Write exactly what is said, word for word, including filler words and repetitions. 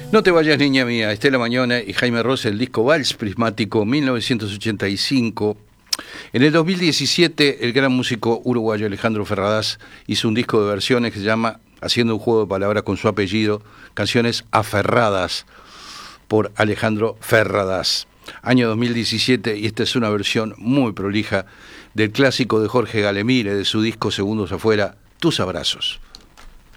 No te vayas, niña mía, Estela Mañona y Jaime Ross, el disco Vals Prismático mil novecientos ochenta y cinco. En el dos mil diecisiete, el gran músico uruguayo Alejandro Ferradas hizo un disco de versiones que se llama, haciendo un juego de palabras con su apellido, Canciones Aferradas, por Alejandro Ferradas. Año dos mil diecisiete, y esta es una versión muy prolija del clásico de Jorge Galemire, de su disco Segundos Afuera, Tus Abrazos.